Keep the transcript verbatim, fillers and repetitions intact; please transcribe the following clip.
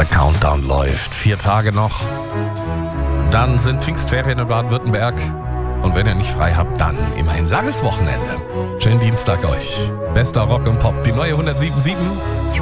Der Countdown läuft. Vier Tage noch. Dann sind Pfingstferien in Baden-Württemberg. Und wenn ihr nicht frei habt, dann immerhin langes Wochenende. Schönen Dienstag euch. Bester Rock und Pop, die neue hundertsieben Komma sieben.